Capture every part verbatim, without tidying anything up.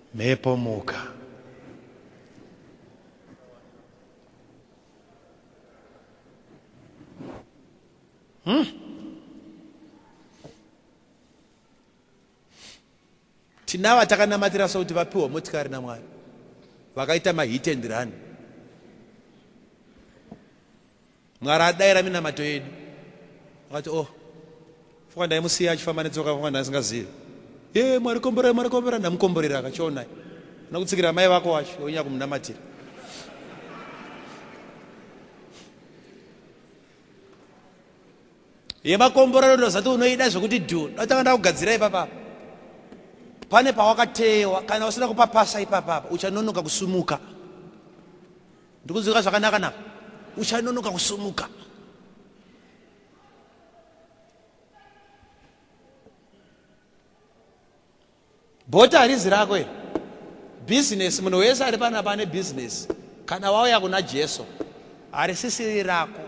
Mhepo muka. Hmm? Tinawa takanamatira sauti vapiwa motikari naMwari. Vakaita mahit and run. Mwari adaira minamato yedu. Vakati oh. Fuka ndaimusiya achifamba netsoka fuka ndasingazivi. Ye Mwari komborera Mwari komborera ndamukomborera akachiona. Nakutsikira mai vako wacho onya kumunamatira. Yemakomborero ndozati unoida zvokuti dhu. Ndatanga ndakugadzira ipapa. Pane pawakatewa kana usina kupapasa ipapa uchanonoka kusumuka. Ndikuziva zvakanaka naka. Uchanonoka kusumuka. Bota harizi rako iri. Business munhu wese ari pana pane business. Kana wauya kuna Jesu harisisiri rako.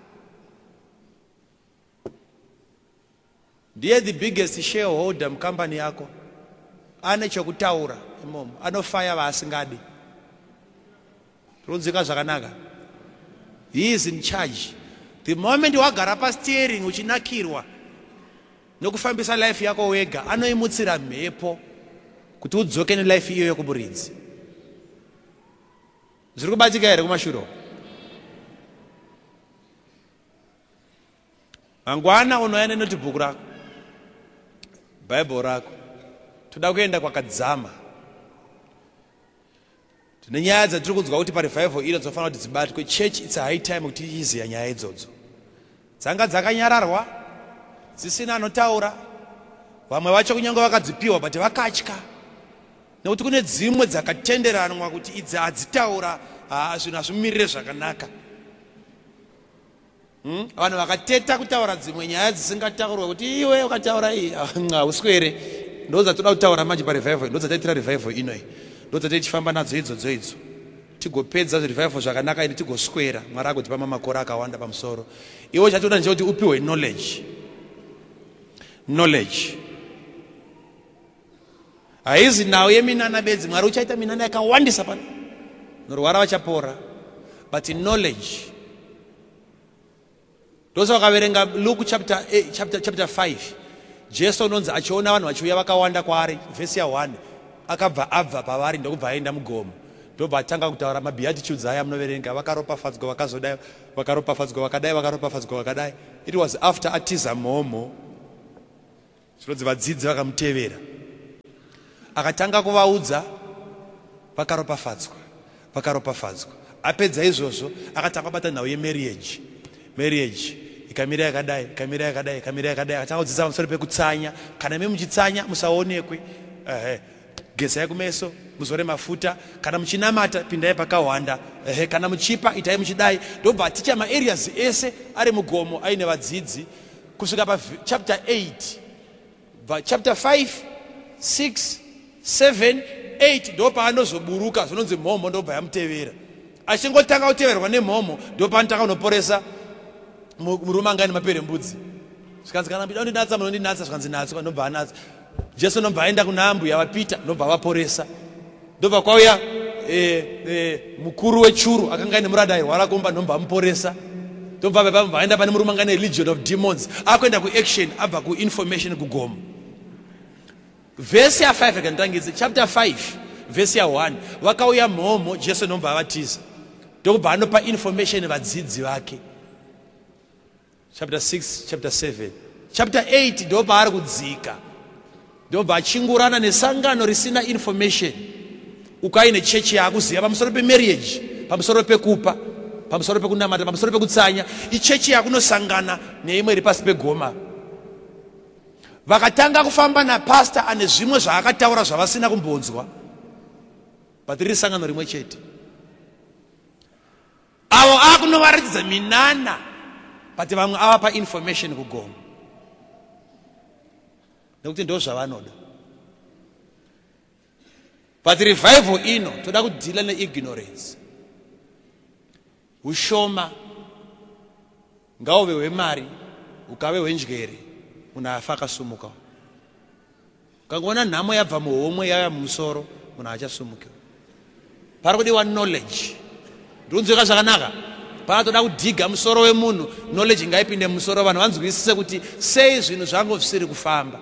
Ndiye the biggest shareholder mucompany yako. Ane chokutaura imomo. Anofaya vaasingadi. Runzika zvakanaka. He is in charge. The moment wagara pa steering uchinakirwa nokufambisa life yako wega, anoimutsira mhepo kuti udzoke nelife iyo yokuburidzi. Zviri kubatika here kumashuro? Mangwana unoya nenotebook rako, Bible rako, toda kuenda kwakadzama. Tine nyaya dzatiri kunzwa kuti parevival ino dzofanira kuti dzibatwe. Church it's a high time kuti iziya nyaya idzodzo. Dzanga dzakanyararwa, dzisina anotaura. Vamwe vacho kunyange vakadzipiwa but vakatya. Nekuti kune dzimwe dzakatenderanwa kuti idzi hadzitaura zvinhu hazvimirire zvakanaka. Hmm? Vanhu vakateta kutaura dzimwe nyaya dzisingataurwa kuti iwe ukataura iyi uswere. Ndo dzatoda kutaura manje parevival, ndo dzataitira revival ino iyi. Ndo dzatichifamba nadzo idzodzo idzo. Tigopedza revival zvakanaka ine tigoswera. Mwari agotipa makore akawanda pamusoro. Iwe chatoda nje kuti upiwe knowledge. Knowledge. Haizi nawo yeminana bedzi, Mwari uchaita minana yakawandisa pano. Norwara vachapora. But knowledge. Ndozo wakaverenga Luke chapter eight, chapter chapter five. Jesu unonzi achiona vanhu vachiuya vakawanda kwaari, verse ya one. Akabva abva pavari ndokubva aenda mugomo. Ndobva atanga kutaura mabeatitudes aya munoverenga, vakaropafadzwa vakazodai, vakaropafadzwa vakadai, vakaropafadzwa vakadai. It was after atiza mhomo. Zvinonzi vadzidzi vakamutevera. Akatanga kuvaudza vakaropafadzwa, vakaropafadzwa. Apedza izvozvo akatanga kubata nhau yemarriage. Marriage ikamira yakadai, ikamira yakadai, ikamira yakadai. Akatanga kudzidza pamusoro pekutsanya. Kana memuchitsanya musaonekwe. Ehe. Gezai kumeso, muzore mafuta. Kana muchinamata pindai pakawanda. Ehe. Kana muchipa itai muchidai. Ndobva aticha maareas ese ari mugomo aine vadzidzi kusvika pa chapter eight. Chapter five, six, seven, eight ndo paanozoburuka zvinonzi mhomo ndobva yamutevera. Achingotanga kuteverwa nemhomo ndo paanotanga kunoporesa murume anga ane maperembudzi. Zvikanzi kana mbida undinatsa munondinatsa, zvikanzi natsa ndobva anatsa. Jesu ndobva aenda kuna ambuya vapita ndobva vaporesa. Ndobva kwauya eh, eh, mukuru wechuru akanga ane murada airwara kumba ndobva amuporesa. Ndobva baba aenda pane murume anga ane legion of demons. Akuenda kuaction abva kuinformation kugomo. Verse ya five akandangidza chapter five verse ya one. Vakauya mhomo Jesu ndobva avatiza. Ndobva anopa information vadzidzi vake. Chapter six, chapter seven. Chapter eight ndobva ari kudzika. Ndobva achingurana nesangano risina information. Ukaine chechi yakuziva pamusoro pemarriage, pamusoro pekupa, pamusoro pekunamata, pamusoro pekutsanya. Ichechi yakunosangana neimwe iri pasi pegoma. Vakatanga kufamba napastor ane zvimwe zvaakataura zvavasina kumbonzwa. But riri sangano rimwe chete. Avo akunovaratidza minana. But vamwe avapa information kugomo. Nekuti ndo zvavanoda. But revival ino toda kudhila neignorance. Ushoma ngauve hwemari ukave hwenjere munhu afa akasumuka. Ukangona nhamo yabva muhomwe yaya mumusoro munhu achasumukiwa. Pari kudiwa knowledge. Ndunzika zvakanaka. Patoda kudhiga musoro wemunhu, knowledge ngaipinde musoro, vanhu vanzwisise kuti sei zvinhu zvangu zvisiri kufamba.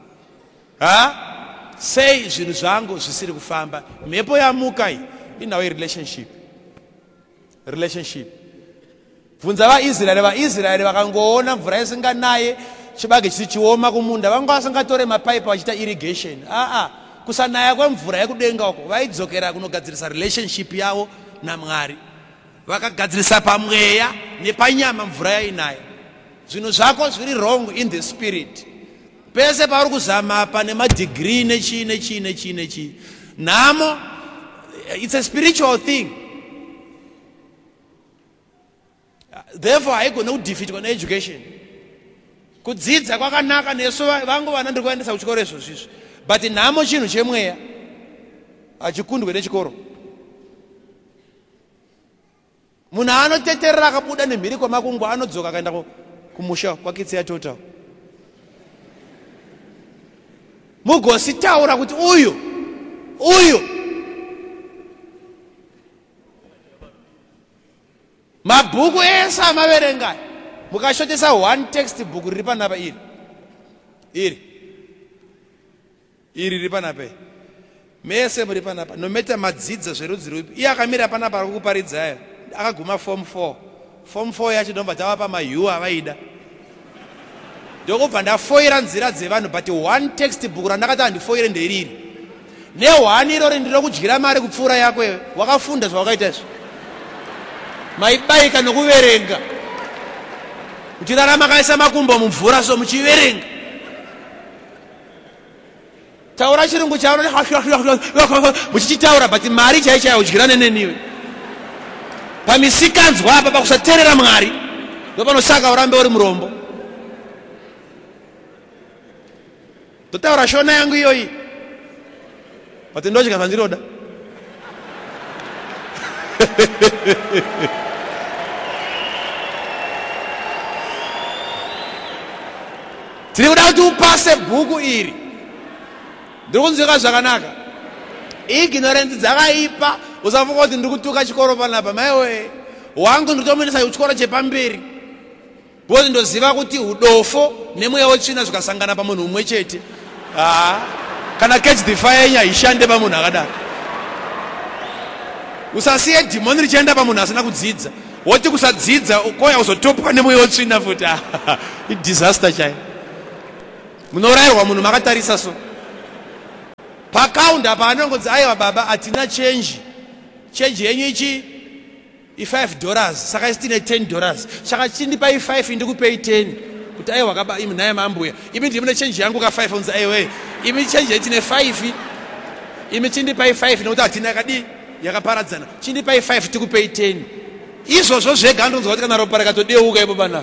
Ha? Sei zvinhu zvangu zvisiri kufamba. Mhepo yamuka iyi inawo relationship. Relationship. Bvunza vaIsraeri, vaIsraeri vakangoona mvura isinganaye, chibage chichioma kumunda, vanga vasingatore mapaipi vachita irrigation. Ah ah, kusanaya kwemvura yekudenga uko vaidzokera kunogadzirisa relationship yavo naMwari. Vakagadzirisa pamweya nepanyama mvura yainaya. Zvinhu zvako zviri wrong in the spirit. Pese pauri kuzama pane madegree nechi nechi nechi nechi. Namo, it's a spiritual thing. Therefore, I go no defeat on education. Kudzidza kwakanaka neso vangu vana ndiri kuendesa kuchikoro izvo zvizvo. But namo chinhu chemweya achikundwe nechikoro. Munhu anoteterera akabuda nemhiri kwamakungwa anodzoka akaenda kumusha kwakitsi yatota. Mugositaura kuti uyu uyu mabhuku ese amaverenga mukashotesa one textbook riri panapa iri iri iri riri panapa mese muri panapa nometa madzidza zverudzi rupi iye akamira panapa ari kuparidzayo akaguma form four form four yacho ndomba dzavapa mayu avaida ndokubva ndafoira nzira dzevanhu but one textbook randakati handifoire nderiri ne-one irori ndiro kudyira mari kupfuura yako iwe wakafunda zvawakaita izvo maibaika nokuverenga muchirarama makaisa makumbo mumvura so muchiverenga taura chirungu chavo muchichitaura but mari chai chai udyira neneniwe pamisikanzwa apa pakusateerera Mwari ndopanosaka urambe uri murombo. Totaura shona yangu iyoyi but ndochika zvandiroda. Tiri kuda kuti upase bhuku iri. Ndiri kunzwika zvakanaka. Ignorance dzakaipa usafunga kuti ndiri kutuka chikoro panapa maiwe wangu ndiri kutomuendesa kuchikoro chepamberi. Bozi ndoziva kuti udofo nemweya wetsvina zvikasangana pamunhu umwe chete. Ah, kana catch the fire nya ishande pamunhu akadaro. Usasiye demon richienda pamunhu asina kudzidza. Woti kusadzidza ukoya uzotopuka nemweya wetsvina futi. I disaster chai. Munorayirwa munhu makatarisa so. Pakaunda panongodzi aiwa baba atina change. Change yenyu ichi i five dollars saka isitine ten dollars saka chindipa i five ndikupei ten kuti aiwa kaba imi naye mambuya imi ndimune change yangu ka five unza aiwe imi change yetine five imi chindipa i five nokuti atina kadi yakaparadzana chindipa i five tikupei ten izvozvo zvega ndonzwa kuti kana ropa rakatodeuka ipo bana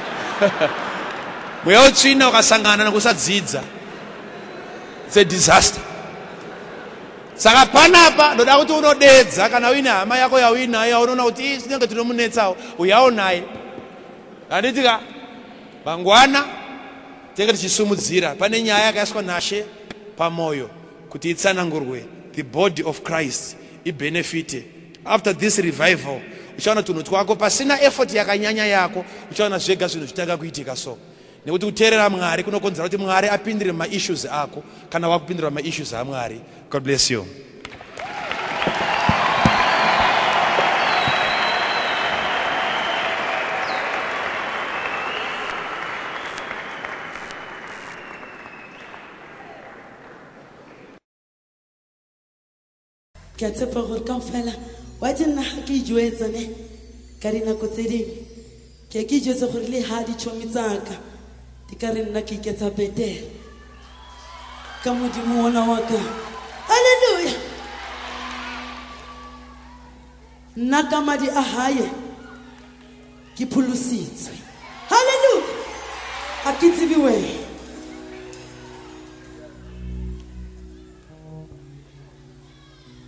mweya wetsvina ukasangana nokusadzidza it's a disaster. Saka panapa ndoda kuti unodedza kana uine hama yako yauinayo unoona kuti tinenge tinomunetsawo uyaonaye handitika mangwana tinenge tichisumudzira pane nyaya yakaiswa naShe pamoyo kuti itsanangurwe the body of Christ ibenefite. After this revival uchaona tunhu twako pasina effort yakanyanya yako uchaona zvega zvinhu zvitanga kuitika so nekuti kuteerera Mwari kunokonzera kuti Mwari apindire maissues ako kana wakupindira maissues aMwari. God bless you. Ke tshepa gore ka fela wa tsena ha ke ijoetsa ne ka dina go tse ding ke ke ijoetsa gore le ha di chomi tsaka di ka re nna ke iketsa betere ka modimo wona wa ka. Hallelujah. Nna ka madi a haye ke pholositswe. Hallelujah. Ha ke tsebe wena